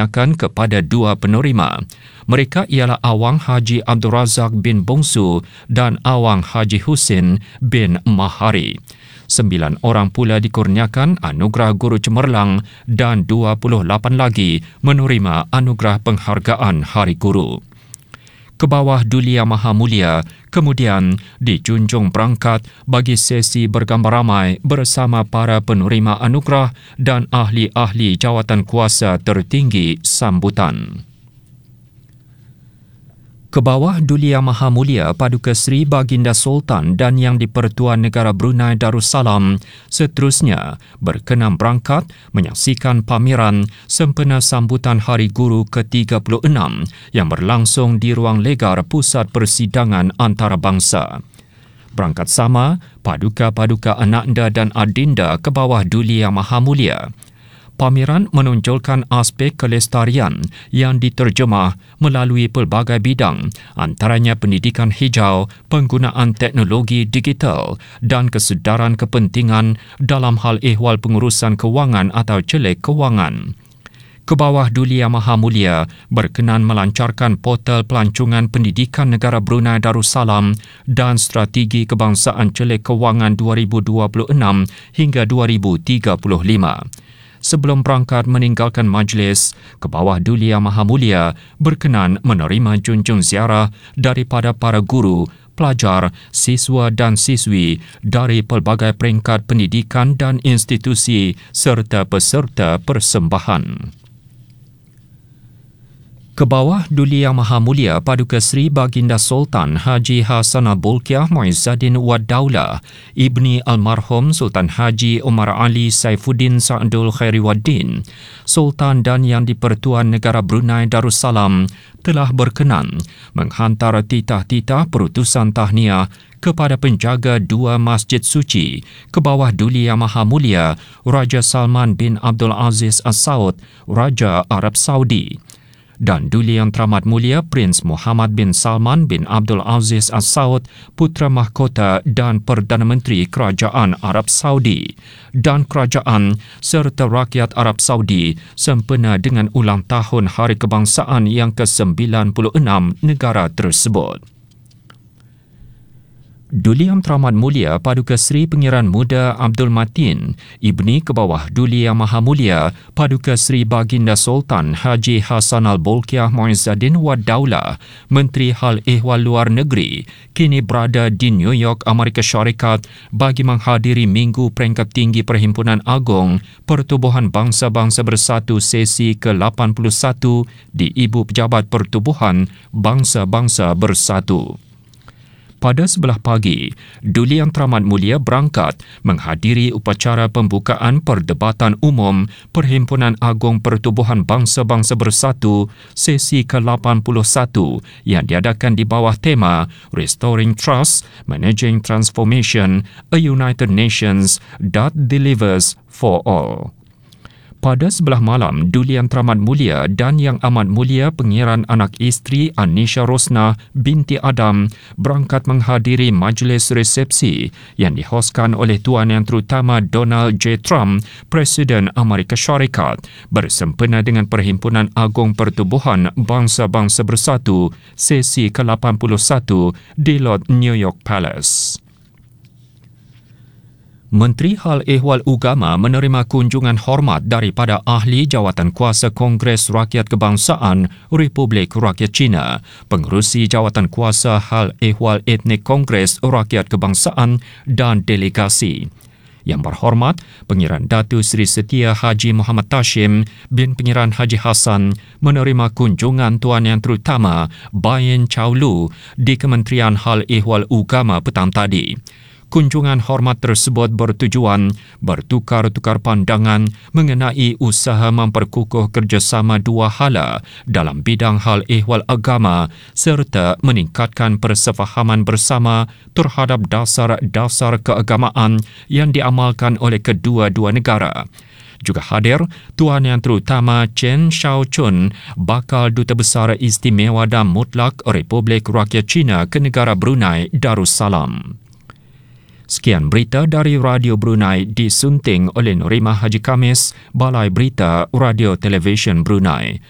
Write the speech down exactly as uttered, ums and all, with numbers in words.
dikurniakan kepada dua penerima. Mereka ialah Awang Haji Abdul Razak bin Bongsu dan Awang Haji Husin bin Mahari. Sembilan orang pula dikurniakan anugerah Guru Cemerlang dan dua puluh lapan lagi menerima anugerah penghargaan Hari Guru. Ke bawah Duli Yang Maha Mulia, kemudian dijunjung berangkat bagi sesi bergambar ramai bersama para penerima anugerah dan ahli-ahli jawatan kuasa tertinggi sambutan. Ke bawah Duli Yang Maha Mulia Paduka Seri Baginda Sultan dan Yang di-Pertuan Negara Brunei Darussalam seterusnya berkenan berangkat menyaksikan pameran sempena sambutan Hari Guru ke tiga puluh enam yang berlangsung di Ruang Legar Pusat Persidangan Antarabangsa. Berangkat sama paduka-paduka ananda dan adinda ke bawah Duli Yang Maha Mulia. Pameran menonjolkan aspek kelestarian yang diterjemah melalui pelbagai bidang, antaranya pendidikan hijau, penggunaan teknologi digital dan kesedaran kepentingan dalam hal ehwal pengurusan kewangan atau celek kewangan. Ke bawah Duli Yang Maha Mulia berkenan melancarkan portal pelancongan pendidikan negara Brunei Darussalam dan strategi kebangsaan celek kewangan dua ribu dua puluh enam hingga dua ribu tiga puluh lima. Sebelum berangkat meninggalkan majlis, ke bawah Duli Yang Maha Mulia berkenan menerima junjung ziarah daripada para guru, pelajar, siswa dan siswi dari pelbagai peringkat pendidikan dan institusi serta peserta persembahan. Ke bawah Duli Yang Maha Mulia Paduka Seri Baginda Sultan Haji Hassanal Bolkiah Muizzaddin Wad Daulah, Ibni Almarhum Sultan Haji Omar Ali Saifuddin Sa'dul Khairiwaddin, Sultan dan Yang di-Pertuan Negara Brunei Darussalam telah berkenan menghantar titah-titah perutusan tahniah kepada penjaga dua masjid suci ke bawah Duli Yang Maha Mulia Raja Salman bin Abdul Aziz Al Saud, Raja Arab Saudi, dan Duli Yang Teramat Mulia Prince Muhammad bin Salman bin Abdul Aziz Al Saud, Putera Mahkota dan Perdana Menteri Kerajaan Arab Saudi, dan kerajaan serta rakyat Arab Saudi sempena dengan ulang tahun Hari Kebangsaan yang ke sembilan puluh enam negara tersebut. Duli Yang Teramat Mulia Paduka Seri Pengiran Muda Abdul Matin, Ibni ke bawah Duli Yang Maha Mulia Paduka Seri Baginda Sultan Haji Hassanal Bolkiah Muizzaddin Wad Daulah, Menteri Hal Ehwal Luar Negeri, kini berada di New York, Amerika Syarikat bagi menghadiri Minggu Peringkat Tinggi Perhimpunan Agung Pertubuhan Bangsa-Bangsa Bersatu sesi ke lapan puluh satu di Ibu Pejabat Pertubuhan Bangsa-Bangsa Bersatu. Pada sebelah pagi, Duli Yang Teramat Mulia berangkat menghadiri upacara pembukaan Perdebatan Umum Perhimpunan Agung Pertubuhan Bangsa-Bangsa Bersatu sesi ke lapan puluh satu yang diadakan di bawah tema Restoring Trust, Managing Transformation, a United Nations that Delivers for All. Pada sebelah malam, Duli Yang Teramat Mulia dan Yang Amat Mulia Pengiran Anak Isteri Anisha Rosnah binti Adam berangkat menghadiri majlis resepsi yang dihoskan oleh Tuan Yang Terutama Donald J. Trump, Presiden Amerika Syarikat, bersempena dengan Perhimpunan Agung Pertubuhan Bangsa-Bangsa Bersatu sesi ke lapan puluh satu di Lord New York Palace. Menteri Hal Ehwal Ugama menerima kunjungan hormat daripada Ahli Jawatan Kuasa Kongres Rakyat Kebangsaan Republik Rakyat China, Pengerusi Jawatan Kuasa Hal Ehwal Etnik Kongres Rakyat Kebangsaan dan delegasi. Yang berhormat, Pengiran Datu Seri Setia Haji Muhammad Tashim bin Pengiran Haji Hassan menerima kunjungan Tuan Yang Terutama Bayen Chow Lu di Kementerian Hal Ehwal Ugama petang tadi. Kunjungan hormat tersebut bertujuan bertukar-tukar pandangan mengenai usaha memperkukuh kerjasama dua hala dalam bidang hal ehwal agama serta meningkatkan persefahaman bersama terhadap dasar-dasar keagamaan yang diamalkan oleh kedua-dua negara. Juga hadir Tuan Yang Terutama Chen Xiaochun, Bakal Duta Besar Istimewa dan Mutlak Republik Rakyat China ke negara Brunei Darussalam. Sekian berita dari Radio Brunei disunting oleh Norimah Haji Kamis, Balai Berita Radio Televisyen Brunei.